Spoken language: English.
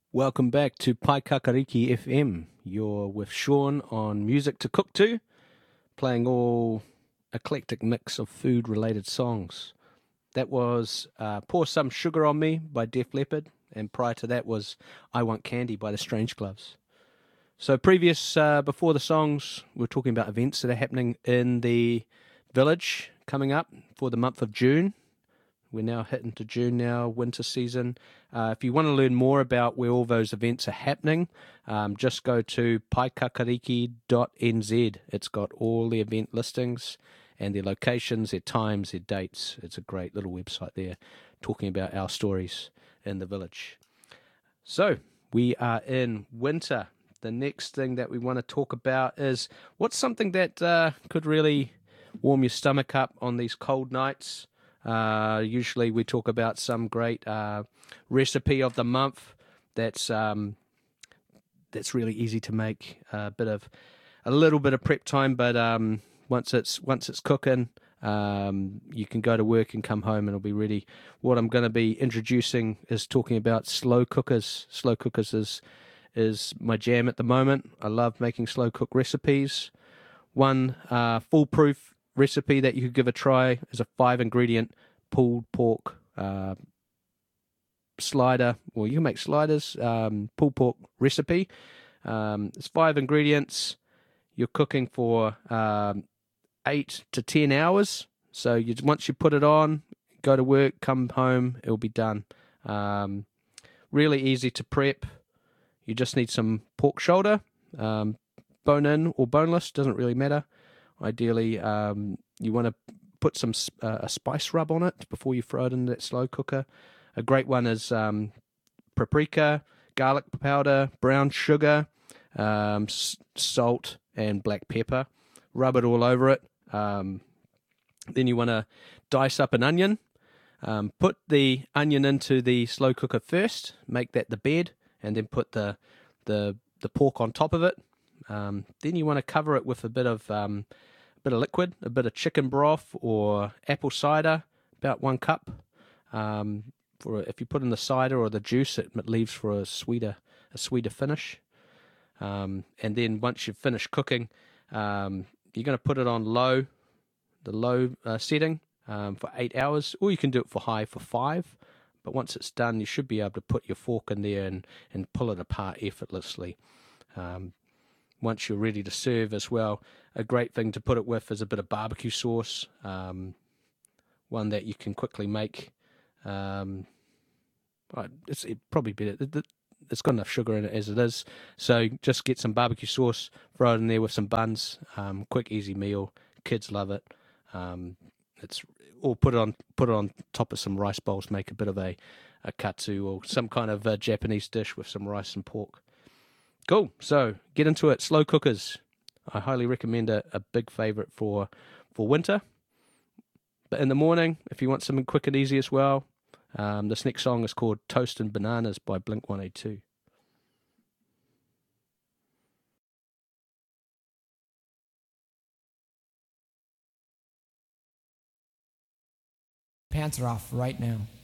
Welcome back to Paikakariki FM. You're with Sean on Music to Cook To, playing all eclectic mix of food-related songs. That was Pour Some Sugar on Me by Def Leppard, and prior to that was I Want Candy by the Strange Gloves. So before the songs, we were talking about events that are happening in the village coming up for the month of June. We're now hitting to June now, winter season. If you want to learn more about where all those events are happening, just go to paikakariki.nz. It's got all the event listings and their locations, their times, their dates. It's a great little website there talking about our stories in the village. So we are in winter. The next thing that we want to talk about is what's something that could really warm your stomach up on these cold nights. Usually we talk about some great recipe of the month that's really easy to make. A little bit of prep time, but once it's cooking, you can go to work and come home and it'll be ready. What I'm going to be introducing is talking about slow cookers. Slow cookers is my jam at the moment. I love making slow cook recipes. One foolproof recipe that you could give a try is a 5-ingredient pulled pork slider. Well, you can make sliders, pulled pork recipe. It's 5 ingredients. You're cooking for 8 to 10 hours. So once you put it on, go to work, come home, it'll be done. Really easy to prep. You just need some pork shoulder, bone in or boneless, doesn't really matter. Ideally, you want to put some a spice rub on it before you throw it in that slow cooker. A great one is paprika, garlic powder, brown sugar, salt, and black pepper. Rub it all over it. Then you want to dice up an onion. Put the onion into the slow cooker first. Make that the bed, and then put the pork on top of it. Then you want to cover it with a bit of liquid, a bit of chicken broth or apple cider, about 1 cup. If you put in the cider or the juice, it leaves for a sweeter finish. And then once you've finished cooking, you're going to put it on the low setting for 8 hours, or you can do it for high for 5. But once it's done, you should be able to put your fork in there and pull it apart effortlessly. Once you're ready to serve as well, a great thing to put it with is a bit of barbecue sauce, one that you can quickly make. It's probably better. It's got enough sugar in it as it is, so just get some barbecue sauce, throw it in there with some buns. Quick, easy meal. Kids love it. Or put it on top of some rice bowls. Make a bit of a katsu or some kind of Japanese dish with some rice and pork. Cool. So get into it. Slow cookers. I highly recommend a big favourite for winter. But in the morning, if you want something quick and easy as well, this next song is called Toast and Bananas by Blink-182. Pants are off right now.